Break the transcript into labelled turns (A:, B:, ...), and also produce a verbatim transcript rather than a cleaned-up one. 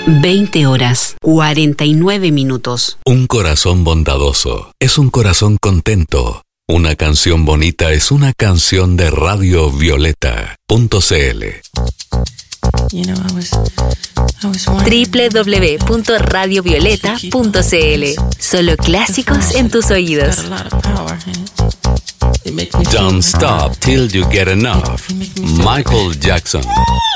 A: veinte horas, cuarenta y nueve minutos.
B: Un corazón bondadoso es un corazón contento. Una canción bonita es una canción de Radio Violeta punto c l.
C: doble u doble u doble u punto radio violeta punto c l. Solo clásicos en tus oídos.
B: Don't stop till you get enough. Michael Jackson.